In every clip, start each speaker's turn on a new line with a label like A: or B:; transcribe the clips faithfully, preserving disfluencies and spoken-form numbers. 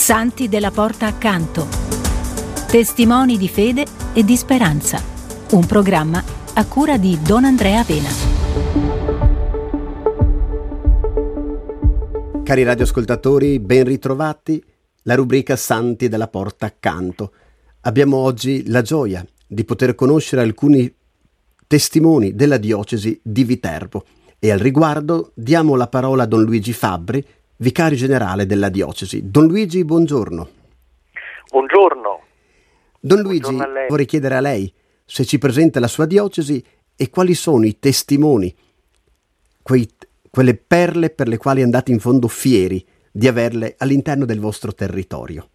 A: Santi della Porta Accanto. Testimoni di fede e di speranza. Un programma a cura di Don Andrea Pena.
B: Cari radioascoltatori, ben ritrovati. La rubrica Santi della Porta Accanto. Abbiamo oggi la gioia di poter conoscere alcuni testimoni della diocesi di Viterbo e al riguardo diamo la parola a Don Luigi Fabbri, vicario generale della diocesi. Don Luigi, buongiorno.
C: Buongiorno.
B: Don Luigi,
C: buongiorno
B: vorrei chiedere a lei se ci presenta la sua diocesi e quali sono i testimoni, quei, quelle perle per le quali andate in fondo fieri di averle all'interno del vostro territorio.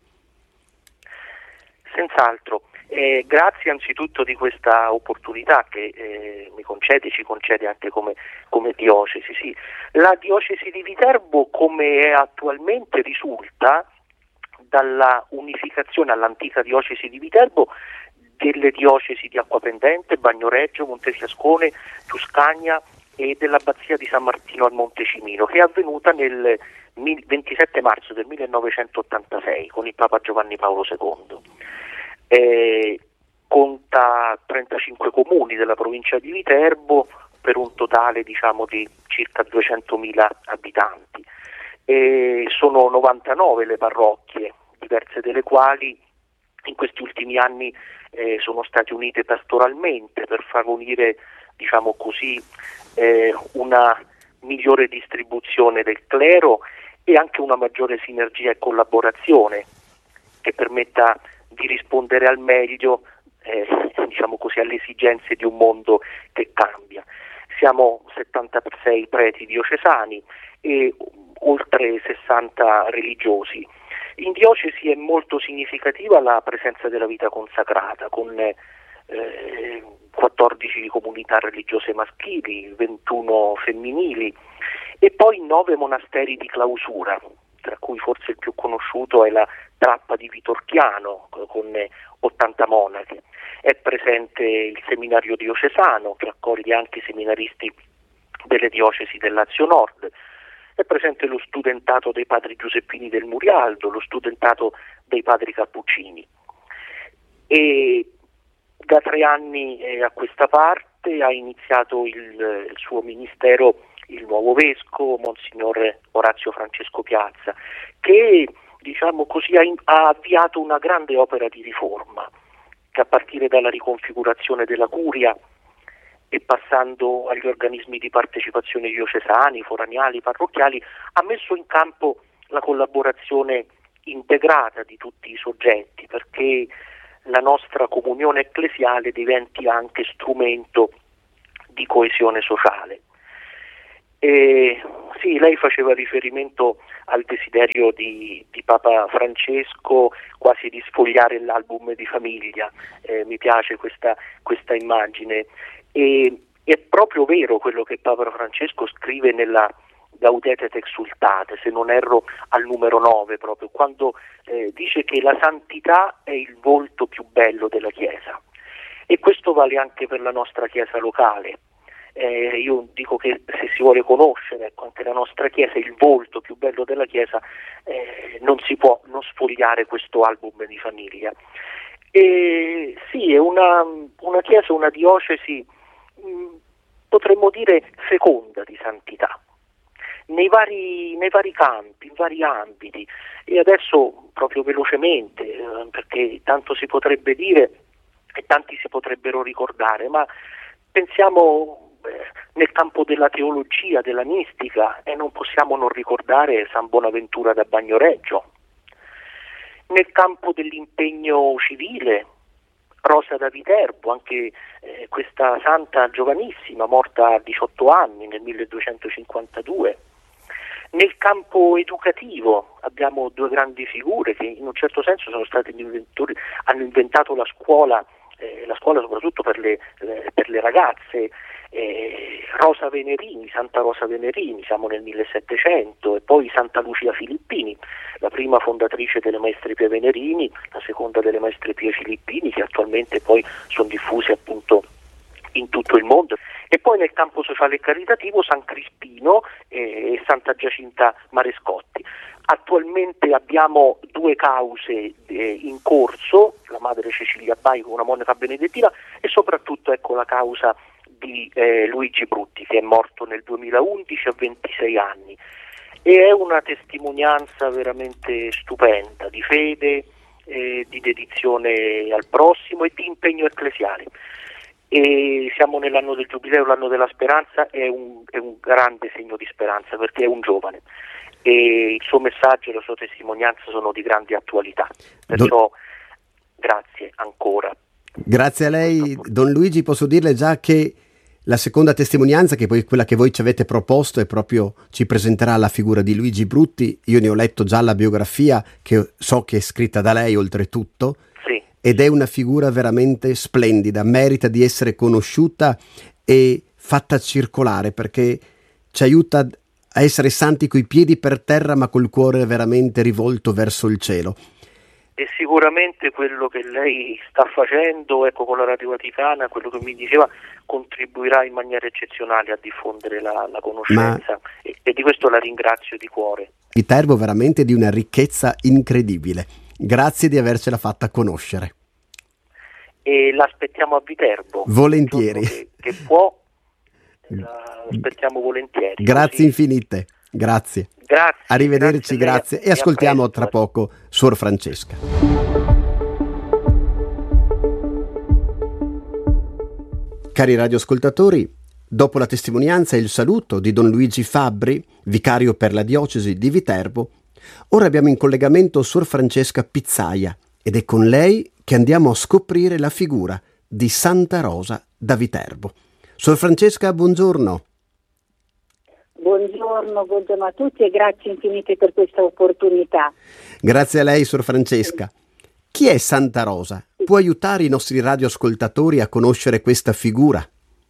C: Senz'altro. Eh, grazie anzitutto di questa opportunità che eh, mi concede, ci concede anche come, come diocesi. Sì. La diocesi di Viterbo, come è attualmente, risulta dalla unificazione all'antica diocesi di Viterbo delle diocesi di Acquapendente, Bagnoregio, Montefiascone, Tuscania e dell'abbazia di San Martino al Monte Cimino, che è avvenuta nel ventisette marzo del millenovecentottantasei con il Papa Giovanni Paolo secondo. Eh, conta trentacinque comuni della provincia di Viterbo per un totale diciamo di circa duecentomila abitanti. Eh, sono novantanove le parrocchie, diverse delle quali in questi ultimi anni eh, sono state unite pastoralmente per favorire, diciamo così, eh, una migliore distribuzione del clero e anche una maggiore sinergia e collaborazione che permetta di rispondere al meglio eh, diciamo così, alle esigenze di un mondo che cambia. Siamo settantasei preti diocesani e oltre sessanta religiosi. In diocesi è molto significativa la presenza della vita consacrata, con eh, quattordici comunità religiose maschili, ventuno femminili e poi nove monasteri di clausura, tra cui forse il più conosciuto è la Trappa di Vitorchiano con ottanta monache. È presente il seminario diocesano che accoglie anche i seminaristi delle diocesi del Lazio Nord. È presente lo studentato dei padri Giuseppini del Murialdo, lo studentato dei padri Cappuccini. E da tre anni eh, a questa parte ha iniziato il, il suo ministero il nuovo vescovo, Monsignor Orazio Francesco Piazza, che diciamo così ha, in, ha avviato una grande opera di riforma, che a partire dalla riconfigurazione della curia e passando agli organismi di partecipazione diocesani, foraniali, parrocchiali, ha messo in campo la collaborazione integrata di tutti i soggetti, perché la nostra comunione ecclesiale diventi anche strumento di coesione sociale. E, sì, lei faceva riferimento al desiderio di, di Papa Francesco quasi di sfogliare l'album di famiglia, eh, mi piace questa, questa immagine e è proprio vero quello che Papa Francesco scrive nella Gaudete et Exsultate, se non erro al numero nove, proprio quando eh, dice che la santità è il volto più bello della Chiesa, e questo vale anche per la nostra Chiesa locale. Eh, io dico che se si vuole conoscere ecco, anche la nostra Chiesa, il volto più bello della Chiesa, eh, non si può non sfogliare questo album di famiglia. E sì, è una, una Chiesa, una diocesi, mh, potremmo dire feconda di santità, nei vari, nei vari campi, in vari ambiti. E adesso proprio velocemente, eh, perché tanto si potrebbe dire e tanti si potrebbero ricordare, ma pensiamo nel campo della teologia, della mistica, e non possiamo non ricordare San Bonaventura da Bagnoregio. Nel campo dell'impegno civile, Rosa da Viterbo, anche eh, questa santa giovanissima, morta a diciotto anni nel milleduecentocinquantadue. Nel campo educativo abbiamo due grandi figure che in un certo senso sono stati gli inventori, hanno inventato la scuola, eh, la scuola soprattutto per le, eh, per le ragazze. Eh, Rosa Venerini, Santa Rosa Venerini, siamo nel millesettecento, e poi Santa Lucia Filippini, la prima fondatrice delle Maestre Pie Venerini, la seconda delle Maestre Pie Filippini, che attualmente poi sono diffuse appunto in tutto il mondo. E poi nel campo sociale e caritativo San Crispino e Santa Giacinta Marescotti. Attualmente abbiamo due cause eh, in corso, la madre Cecilia Baico, una monaca benedettina, e soprattutto ecco la causa di eh, Luigi Brutti, che è morto nel duemilaundici a ventisei anni, e è una testimonianza veramente stupenda di fede, eh, di dedizione al prossimo e di impegno ecclesiale. E siamo nell'anno del giubileo, l'anno della speranza, è un, è un grande segno di speranza perché è un giovane e il suo messaggio e la sua testimonianza sono di grande attualità, perciò
B: Don...
C: grazie ancora.
B: Grazie a lei Don Luigi. Posso dirle già che la seconda testimonianza, che poi quella che voi ci avete proposto, è proprio ci presenterà la figura di Luigi Brutti. Io ne ho letto già la biografia, che so che è scritta da lei oltretutto,
C: sì.
B: Ed è una figura veramente splendida, merita di essere conosciuta e fatta circolare, perché ci aiuta a essere santi coi piedi per terra ma col cuore veramente rivolto verso il cielo.
C: E sicuramente quello che lei sta facendo, ecco, con la Radio Vaticana, quello che mi diceva, contribuirà in maniera eccezionale a diffondere la, la conoscenza, ma... e, e di questo la ringrazio di cuore.
B: Viterbo veramente di una ricchezza incredibile. Grazie di avercela fatta conoscere.
C: E l'aspettiamo a Viterbo.
B: Volentieri.
C: Che, che può, l'aspettiamo volentieri.
B: Grazie
C: così.
B: infinite. Grazie.
C: Grazie.
B: Arrivederci, grazie.
C: grazie.
B: E ascoltiamo
C: presto,
B: tra poco Suor Francesca. Cari radioascoltatori, dopo la testimonianza e il saluto di Don Luigi Fabbri, vicario per la diocesi di Viterbo, ora abbiamo in collegamento Suor Francesca Pizzaia ed è con lei che andiamo a scoprire la figura di Santa Rosa da Viterbo. Suor Francesca, buongiorno.
D: Buongiorno, buongiorno a tutti e grazie infinite per questa opportunità.
B: Grazie a lei, Suor Francesca. Chi è Santa Rosa? Può aiutare i nostri radioascoltatori a conoscere questa figura?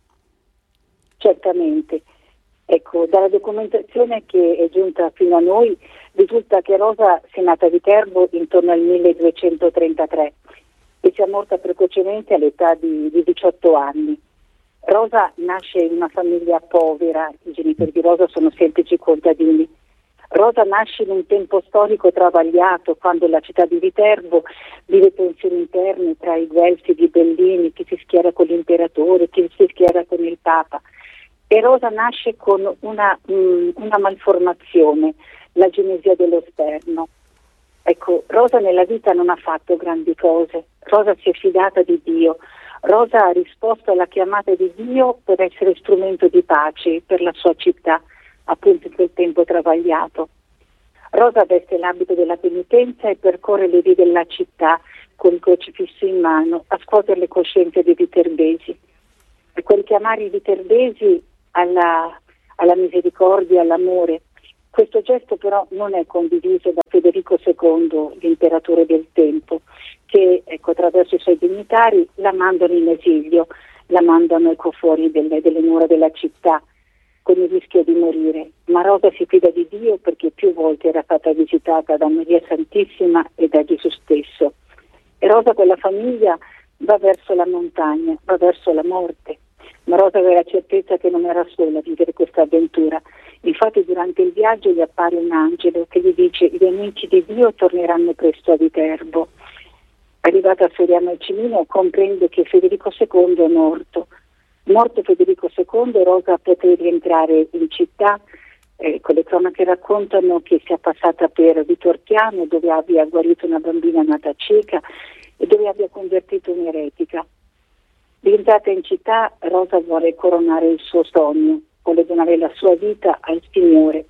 D: Certamente. Ecco, dalla documentazione che è giunta fino a noi risulta che Rosa sia nata a Viterbo intorno al milleduecentotrentatré e sia morta precocemente all'età di, di diciotto anni. Rosa nasce in una famiglia povera, i genitori di Rosa sono semplici contadini. Rosa nasce in un tempo storico travagliato, quando la città di Viterbo vive tensioni interne tra i guelfi e i ghibellini, chi si schiera con l'imperatore, chi si schiera con il Papa. E Rosa nasce con una, mh, una malformazione, la genesia dello sterno. Ecco, Rosa nella vita non ha fatto grandi cose, Rosa si è fidata di Dio, Rosa ha risposto alla chiamata di Dio per essere strumento di pace per la sua città, appunto in quel tempo travagliato. Rosa veste l'abito della penitenza e percorre le vie della città con il crocifisso in mano a scuotere le coscienze dei viterbesi. E quel chiamare i viterbesi alla, alla misericordia, all'amore. Questo gesto però non è condiviso da Federico secondo, l'imperatore del tempo, che ecco, attraverso i suoi dignitari la mandano in esilio, la mandano ecco, fuori delle, delle mura della città, con il rischio di morire. Ma Rosa si fida di Dio perché più volte era stata visitata da Maria Santissima e da Gesù stesso. E Rosa con la famiglia va verso la montagna, va verso la morte. Ma Rosa aveva la certezza che non era sola a vivere questa avventura. Infatti durante il viaggio gli appare un angelo che gli dice: gli amici di Dio torneranno presto a Viterbo. Arrivata a Soriano al Cimino comprende che Federico secondo è morto. Morto Federico secondo, Rosa poté rientrare in città. Eh, con le cronache raccontano che sia passata per Vitorchiano, dove abbia guarito una bambina nata cieca e dove abbia convertito un'eretica. Rientrata in città, Rosa vuole coronare il suo sogno, vuole donare la sua vita al Signore.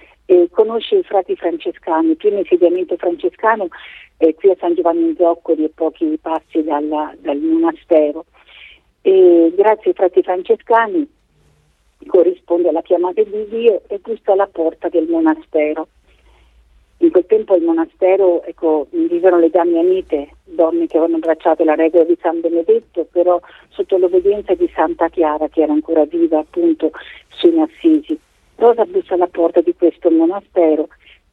D: E conosce i frati francescani, il primo insediamento francescano eh, qui a San Giovanni in Zoccoli e pochi passi dalla, dal monastero. E grazie ai frati francescani corrisponde alla chiamata di Dio e bussa alla porta del monastero. In quel tempo al monastero ecco, vivevano le Damianite, donne che avevano abbracciato la regola di San Benedetto, però sotto l'obbedienza di Santa Chiara, che era ancora viva appunto su in Assisi. Rosa bussa alla porta di questo monastero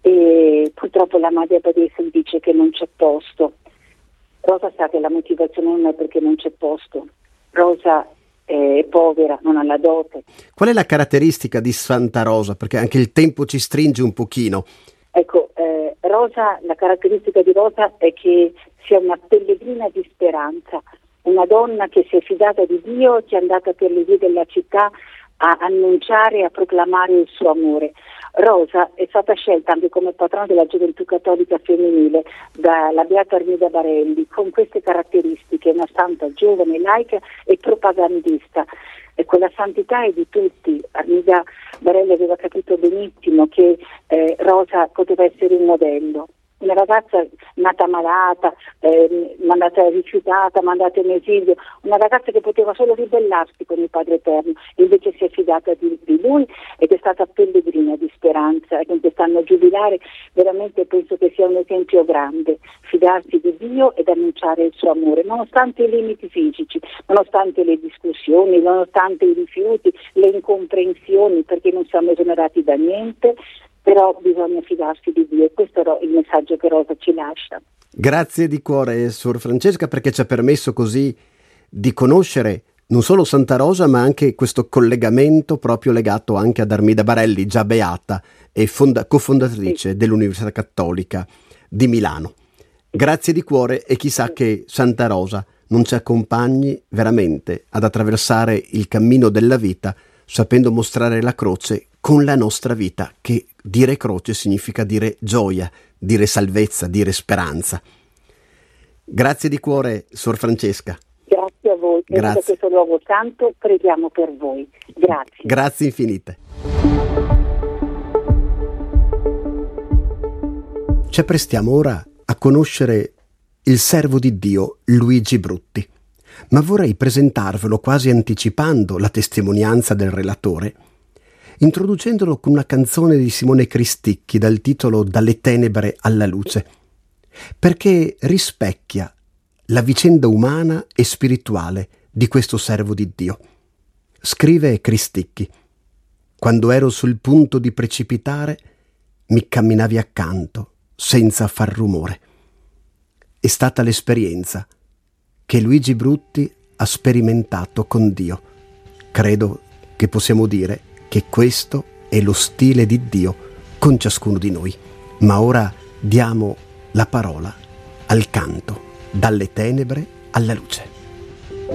D: e purtroppo la madre abadessa dice che non c'è posto. Rosa sa che la motivazione non è perché non c'è posto. Rosa è povera, non ha la dote.
B: Qual è la caratteristica di Santa Rosa? Perché anche il tempo ci stringe un pochino.
D: Ecco, eh, Rosa, la caratteristica di Rosa è che sia una pellegrina di speranza, una donna che si è fidata di Dio, che è andata per le vie della città a annunciare e a proclamare il suo amore. Rosa è stata scelta anche come patrona della gioventù cattolica femminile dalla Beata Armida Barelli, con queste caratteristiche: una santa giovane, laica e propagandista. Ecco, la santità è di tutti. Armida Barelli aveva capito benissimo che eh, Rosa poteva essere un modello. Una ragazza nata malata, eh, mandata rifiutata, mandata in esilio, una ragazza che poteva solo ribellarsi con il Padre Eterno, invece si è fidata di, di lui ed è stata pellegrina di speranza, e con quest'anno giubilare veramente penso che sia un esempio grande, fidarsi di Dio ed annunciare il suo amore, nonostante i limiti fisici, nonostante le discussioni, nonostante i rifiuti, le incomprensioni, perché non siamo esonerati da niente. Però bisogna fidarsi di Dio, e questo è il messaggio che Rosa ci lascia.
B: Grazie di cuore, Sor Francesca, perché ci ha permesso così di conoscere non solo Santa Rosa, ma anche questo collegamento proprio legato anche ad Armida Barelli, già beata e fonda- cofondatrice sì. dell'Università Cattolica di Milano. Grazie di cuore, e chissà sì. che Santa Rosa non ci accompagni veramente ad attraversare il cammino della vita, sapendo mostrare la croce con la nostra vita, che dire croce significa dire gioia, dire salvezza, dire speranza. Grazie di cuore, Sor Francesca.
D: Grazie a voi, per questo luogo santo preghiamo per voi. Grazie.
B: Grazie infinite. Ci apprestiamo ora a conoscere il servo di Dio Luigi Brutti, ma vorrei presentarvelo quasi anticipando la testimonianza del relatore, introducendolo con una canzone di Simone Cristicchi dal titolo Dalle tenebre alla luce, perché rispecchia la vicenda umana e spirituale di questo servo di Dio. Scrive Cristicchi: quando ero sul punto di precipitare, mi camminavi accanto senza far rumore. È stata l'esperienza che Luigi Brutti ha sperimentato con Dio. Credo che possiamo dire che questo è lo stile di Dio con ciascuno di noi. Ma ora diamo la parola al canto Dalle tenebre alla luce.